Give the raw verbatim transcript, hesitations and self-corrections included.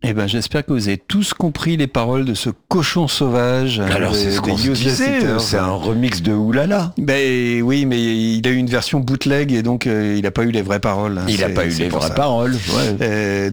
Eh ben, j'espère que vous avez tous compris les paroles de ce cochon sauvage. Alors, de, c'est ce qu'on se disait, c'est un remix de Oulala. Ben oui, mais il a eu une version bootleg et donc euh, il n'a pas eu les vraies paroles. Il n'a pas eu les vraies paroles. Ouais. Euh,